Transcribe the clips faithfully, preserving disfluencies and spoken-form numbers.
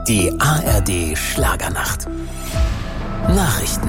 Die A R D Schlagernacht. Nachrichten.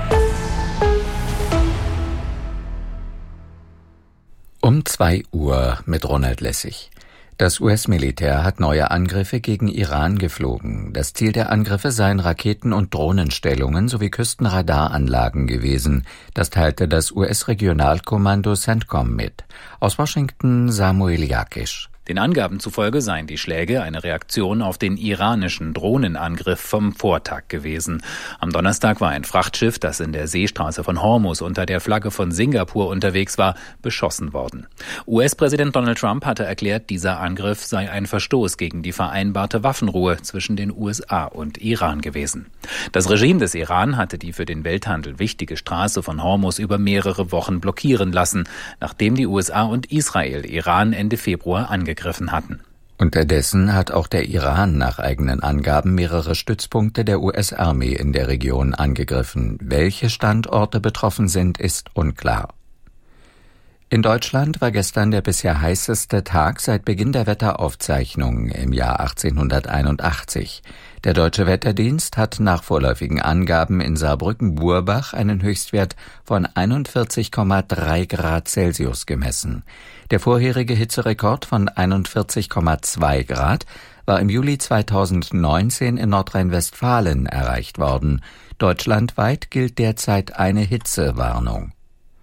Um zwei Uhr mit Ronald Lessig. Das U S-Militär hat neue Angriffe gegen Iran geflogen. Das Ziel der Angriffe seien Raketen- und Drohnenstellungen sowie Küstenradaranlagen gewesen. Das teilte das U S-Regionalkommando CENTCOM mit. Aus Washington Samuel Jakisch. Den Angaben zufolge seien die Schläge eine Reaktion auf den iranischen Drohnenangriff vom Vortag gewesen. Am Donnerstag war ein Frachtschiff, das in der Seestraße von Hormuz unter der Flagge von Singapur unterwegs war, beschossen worden. U S-Präsident Donald Trump hatte erklärt, dieser Angriff sei ein Verstoß gegen die vereinbarte Waffenruhe zwischen den U S A und Iran gewesen. Das Regime des Iran hatte die für den Welthandel wichtige Straße von Hormuz über mehrere Wochen blockieren lassen, nachdem die U S A und Israel Iran Ende Februar angegriffen hatten. Unterdessen hat auch der Iran nach eigenen Angaben mehrere Stützpunkte der U S-Armee in der Region angegriffen. Welche Standorte betroffen sind, ist unklar. In Deutschland war gestern der bisher heißeste Tag seit Beginn der Wetteraufzeichnungen im Jahr achtzehnhunderteinundachtzig. Der Deutsche Wetterdienst hat nach vorläufigen Angaben in Saarbrücken-Burbach einen Höchstwert von einundvierzig Komma drei Grad Celsius gemessen. Der vorherige Hitzerekord von einundvierzig Komma zwei Grad war im Juli zweitausendneunzehn in Nordrhein-Westfalen erreicht worden. Deutschlandweit gilt derzeit eine Hitzewarnung.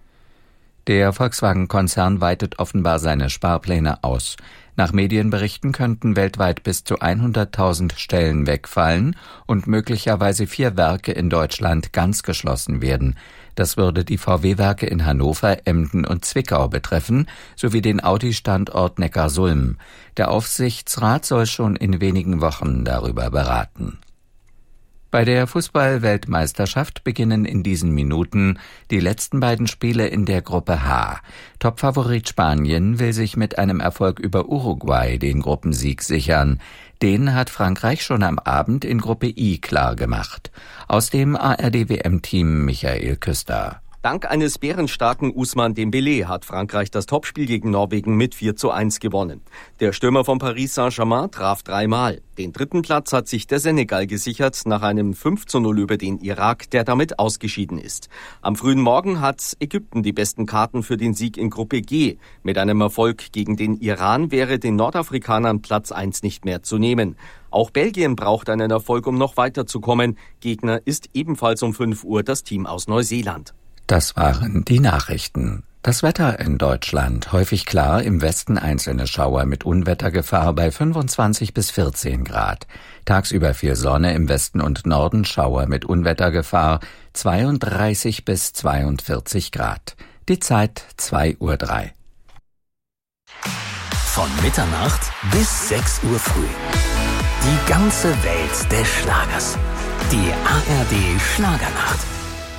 Der Volkswagen-Konzern weitet offenbar seine Sparpläne aus. Nach Medienberichten könnten weltweit bis zu hunderttausend Stellen wegfallen und möglicherweise vier Werke in Deutschland ganz geschlossen werden. Das würde die V W-Werke in Hannover, Emden und Zwickau betreffen, sowie den Audi-Standort Neckarsulm. Der Aufsichtsrat soll schon in wenigen Wochen darüber beraten. Bei der Fußball-Weltmeisterschaft beginnen in diesen Minuten die letzten beiden Spiele in der Gruppe H. Topfavorit Spanien will sich mit einem Erfolg über Uruguay den Gruppensieg sichern. Den hat Frankreich schon am Abend in Gruppe I klargemacht. Aus dem A R D-W M-Team Michael Küster. Dank eines bärenstarken Ousmane Dembélé hat Frankreich das Topspiel gegen Norwegen mit vier zu eins gewonnen. Der Stürmer von Paris Saint-Germain traf dreimal. Den dritten Platz hat sich der Senegal gesichert nach einem fünf zu null über den Irak, der damit ausgeschieden ist. Am frühen Morgen hat Ägypten die besten Karten für den Sieg in Gruppe G. Mit einem Erfolg gegen den Iran wäre den Nordafrikanern Platz eins nicht mehr zu nehmen. Auch Belgien braucht einen Erfolg, um noch weiterzukommen. Gegner ist ebenfalls um fünf Uhr das Team aus Neuseeland. Das waren die Nachrichten. Das Wetter in Deutschland. Häufig klar, im Westen einzelne Schauer mit Unwettergefahr bei fünfundzwanzig bis vierzehn Grad. Tagsüber viel Sonne, im Westen und Norden Schauer mit Unwettergefahr zweiunddreißig bis zweiundvierzig Grad. Die Zeit zwei Uhr drei. Von Mitternacht bis sechs Uhr früh. Die ganze Welt des Schlagers. Die A R D Schlagernacht.